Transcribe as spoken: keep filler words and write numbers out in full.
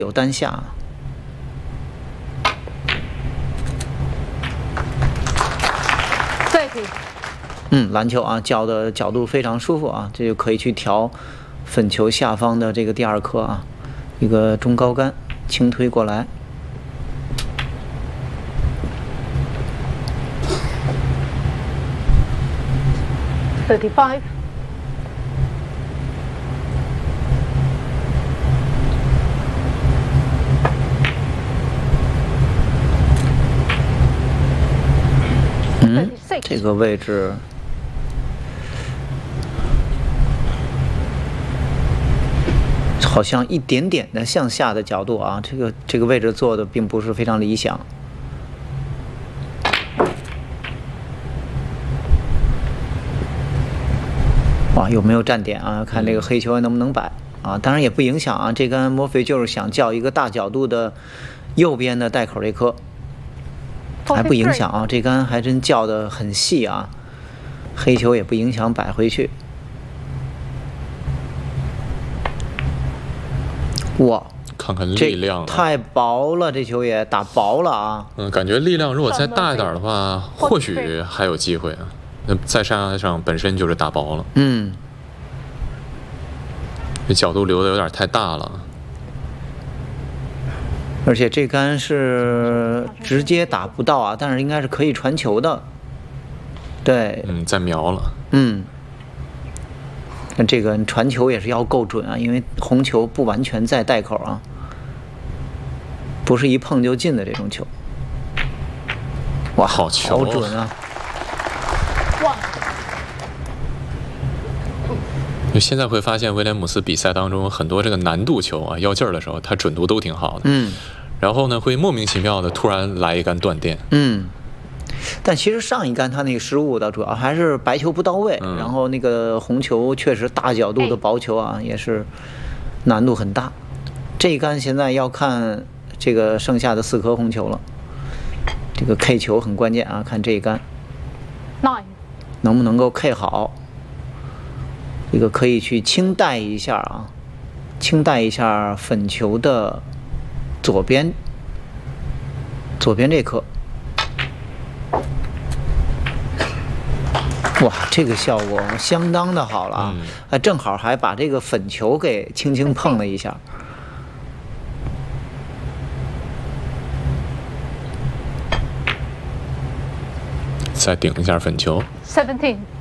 有单下。 对题。 嗯，篮球啊，脚的角度非常舒服啊，这就可以去调粉球下方的这个第二颗啊，一个中高杆轻推过来。 thirty-five. 嗯，这个位置好像一点点的向下的角度啊，这个这个位置做的并不是非常理想。 哇，有没有站点啊？看这个黑球能不能摆啊？当然也不影响啊。这杆莫非就是想叫一个大角度的右边的带口这颗，还不影响啊。这杆还真叫的很细啊，黑球也不影响摆回去。哇， 看看力量、啊， 太薄了，这球也打薄了啊。 嗯，感觉力量如果再大一点的话，或许还有机会啊。 那在山崖上本身就是打薄了， 嗯， 这角度留的有点太大了， 而且这杆是直接打不到啊，但是应该是可以传球的，对， 嗯，在瞄了， 嗯，那这个传球也是要够准啊，因为红球不完全在带口啊，不是一碰就进的这种球，哇， 好球， 好准啊！ 就现在会发现，威廉姆斯比赛当中很多这个难度球啊，要劲儿的时候，他准度都挺好的。 嗯。 然后呢，会莫名其妙的突然来一杆断电。 嗯。但其实上一杆他那个失误的主要还是白球不到位，嗯、然后那个红球确实大角度的薄球啊，也是难度很大。这一杆现在要看这个剩下的四颗红球了，这个 K 球很关键啊，看这一杆能不能够 K 好。 这个可以去轻带一下啊，轻带一下粉球的左边，左边这颗。哇，这个效果相当的好了啊！ 嗯、 啊，正好还把这个粉球给轻轻碰了一下。 再顶一下粉球。 Seventeen。